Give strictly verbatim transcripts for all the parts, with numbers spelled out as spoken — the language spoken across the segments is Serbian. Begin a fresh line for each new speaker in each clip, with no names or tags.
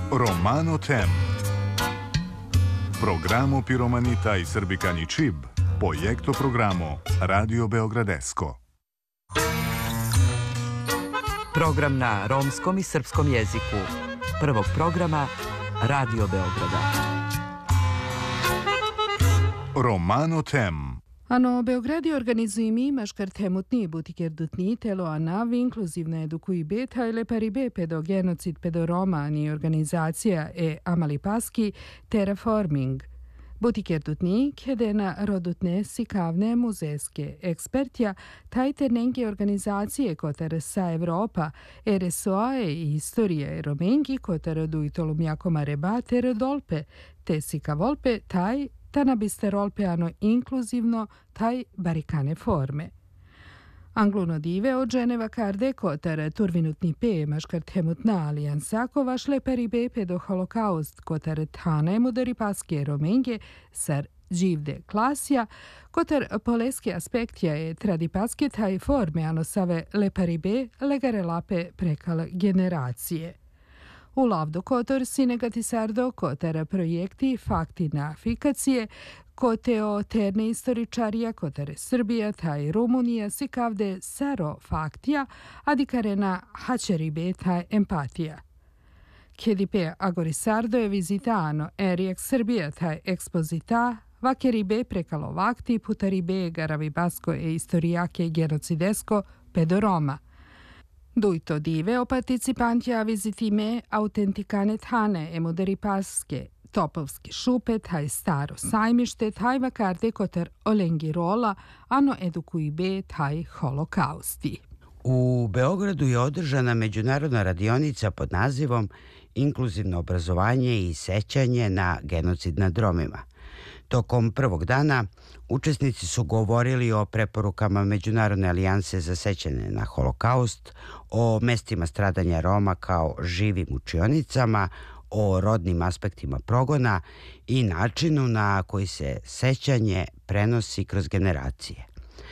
Romano Tem. Programo Piromanita i Srbikani Čib, projekto programo Radio Beogradesko.
Program na romskom i srpskom jeziku. Prvog programa Radio Beograda.
Romano Tem.
Ano Beogradi organizujemi maškartemutni butikerdutni telo anav inkluzivne edukuji beta ile paribe pedo genocid pedo Roma ni organizacija e amali paski terraforming. Butikerdutni kedena rodutne sikavne muzejske ekspertja tajte nenge organizacije kotar sa Evropa ere soae i istorije romengi kotar duitolumjakoma reba ter dolpe te sikavolpe taj tanabisterolpeano inkluzivno taj barikane forme. Angluno dive od Ženeva karde kotar turvinutni pe maškart hemutna alijansa vašle peribe pedo holokaust kotar tane mudari paske romenge sar živde klasja kotar poleske aspektja je tradipaske taj forme ano save le paribe legare lape prekal generacije. U lavdo kotor sinegati sardo kotar projekti fakti nafikacije koteo terne istoričarija kotare Srbija taj Rumunija sikavde saro faktija adikarena hačeribe taj empatija. Kedipe agorisardo je vizitano erijek Srbija taj ekspozita vakeribe prekalo vakti putaribe garavi basko e istorijake genocidesko pedo Roma. Duito dive o participantja vizitime autentikane tane e moderi paske, topovske šupe, taj staro sajmište, taj vakarte kotar olengi rola, ano edukuji be taj holokausti.
U Beogradu je održana međunarodna radionica pod nazivom Inkluzivno obrazovanje i sećanje na genocid nad Romima. Tokom prvog dana učesnici su govorili o preporukama Međunarodne alijanse za sećanje na holokaust, o mestima stradanja Roma kao živim učionicama, o rodnim aspektima progona i načinu na koji se sećanje prenosi kroz generacije.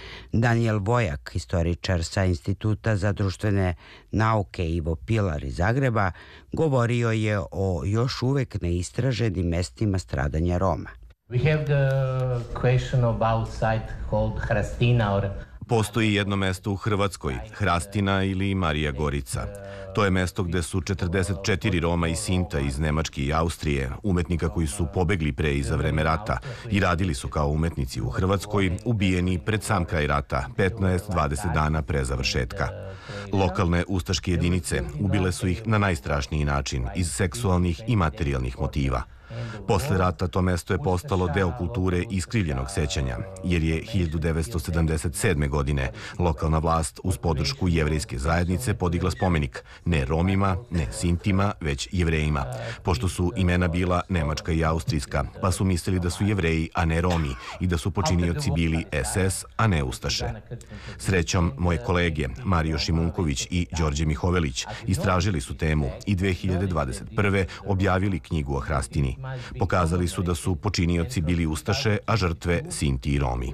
Daniel Vojak, historičar sa Instituta za društvene nauke Ivo Pilar iz Zagreba, govorio je o još uvek neistraženim mestima stradanja Roma.
We have the question about site called Hrastina or...
Postoji jedno mesto u Hrvatskoj, Hrastina ili Marija Gorica. To je mesto gde su četrdeset četiri Roma i Sinta iz Nemačke i Austrije, umetnika koji su pobegli pre i za vreme rata i radili su kao umetnici u Hrvatskoj, ubijeni pred sam kraj rata, petnaest do dvadeset dana pre završetka. Lokalne ustaške jedinice ubile su ih na najstrašniji način, iz seksualnih i materijalnih motiva. Posle rata to mesto je postalo deo kulture iskrivljenog sećanja, jer je hiljadu devetsto sedamdeset sedme. godine lokalna vlast uz podršku jevrejske zajednice podigla spomenik ne Romima, ne Sintima, već Jevrejima, pošto su imena bila nemačka i austrijska, pa su mislili da su Jevreji, a ne Romi, i da su počinioci bili es es, a ne ustaše. Srećom, moje kolege Mario Šimunković i Đorđe Mihovelić istražili su temu i dve hiljade dvadeset prve. objavili knjigu o Hrastini. Pokazali su da su počinioci bili ustaše, a žrtve Sinti i Romi.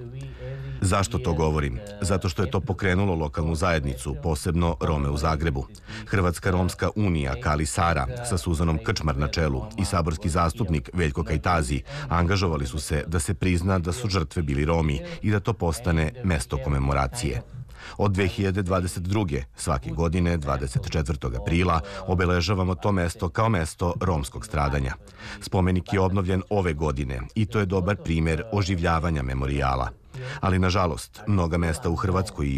Zašto to govorim? Zato što je to pokrenulo lokalnu zajednicu, posebno Rome u Zagrebu. Hrvatska romska unija Kali Sara sa Suzanom Krčmar na čelu i saborski zastupnik Veljko Kajtazi angažovali su se da se prizna da su žrtve bili Romi i da to postane mesto komemoracije. Od dve hiljade dvadeset druge. svake godine, dvadeset četvrtog aprila, obeležavamo to mesto kao mesto romskog stradanja. Spomenik je obnovljen ove godine i to je dobar primer oživljavanja memorijala. Ali, nažalost, mnoga mesta u Hrvatskoj i